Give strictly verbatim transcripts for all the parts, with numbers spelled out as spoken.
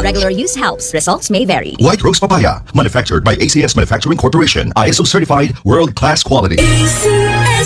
Regular use helps. Results may vary. White Rose Papaya, manufactured by A C S Manufacturing Corporation. I S O certified, world-class quality. A C S.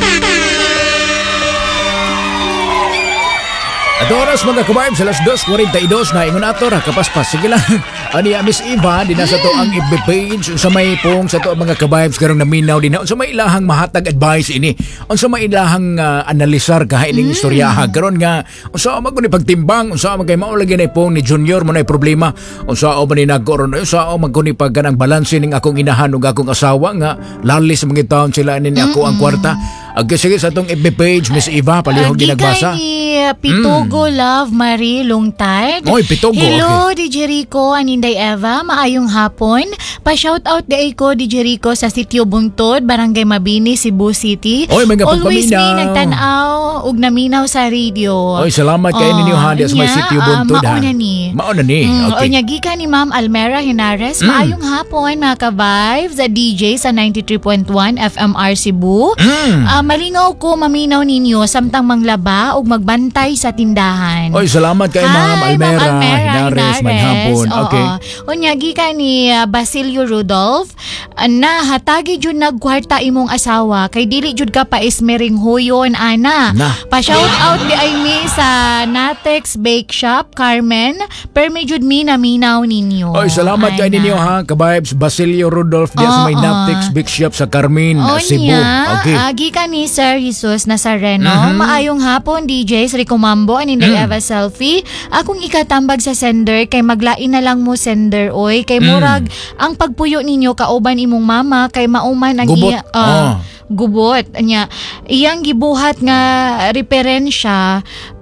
At oras mga kabarbs, alas dos forty-two na ingon ato ra kapaspas. Sige lang. Ani Miss Eva, di na sa to ang F B page sa may pong sa to mga kabarbs karong naminaw din. Unsa may ilahang mahatag advice ini. Unsa may ilahang uh, analisar ka ining istoryaha karon nga unsa man kun pagtimbang, unsa man kay mao lagi na pong ni Junior mo na problema. Unsa o man ni nagkaron, unsa o man kun pag kanang balanse ning akong inahan ug akong asawa nga lalis mga taon sila ni ako ang kwarta. Ag sige sa tong F B page Miss Eva palihog uh, ginagbasa. Pitogo mm. Love Marie Longtard. Oy, Pitogo. Hello, okay. D J Rico, Aninday Eva, maayong hapon. Pa-shoutout day ko, D J Rico, sa Sitio Buntod, Barangay Mabini, Cebu City. Oy, mga Always pagpaminaw. may nagtanaw ug naminaw sa radio. Oy, salamat kay oh, ninyo handi sa may Sitio Buntod. Uh, mauna ni. Mauna ni. Mm, okay. O nyagika ni Ma'am Almera Henares, mm. maayong hapon mga ka-vibes sa D J sa ninety-three point one F M R Cebu. Mm. Uh, malingaw ko maminaw ninyo samtang manglaba ug magbantay sa tindahan. Oy, salamat kay Ma'am Almera, Almera Henares, manhapon. Okay. O nyagi ka ni uh, Basilio Rudolph, uh, na hatagi jud nagkwarta imong asawa kay dili jud ka pa ismering huyon ana. Na. Pa shout out di ay mi sa Natex Bake Shop Carmen, permi jud mi na minaw ninyo. Oy, salamat kay ninyo ha, kabibes Basilio Rudolph diya sa may oh, Natex Bake Shop sa Carmen, o Cebu. Nya, Okay. agi ka ni Sir Jesus Nazareno. Mm-hmm. Maayong hapon D J Rico Mambo and Inday mm. Eva Selfie. Akong ikatambag sa sender kay maglain na lang mo sender oy kay murag mm. ang pagpuyo ninyo kauban imong mama kay mauman ang gubot. iya, uh, oh. gubot nya iyang gibuhat nga referensya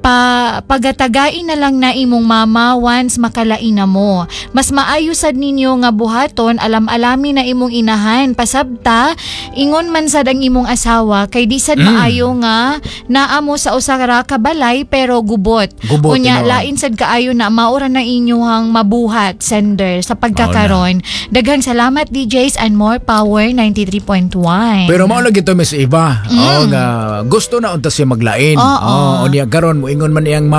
pa pagatagain na lang na imong mama once makalain na mo. Mas maayo sad ninyo nga buhaton alam-alami na imong inahan pasabta ingon man sad ang imong asawa kay di sad mm. maayo nga naa mo sa usa ka balay pero gubot. Gubot Unya lain sad kaayo na maura na inyohang mabuhat sender sa pagkakaron. Oh, daghang salamat D Js and more power ninety-three point one. Pero mao lagi to Miss Eva. Mm. Oh, nga gusto na unta siya maglain. Oh, oh. Oh, niya karon mo ingon man iyang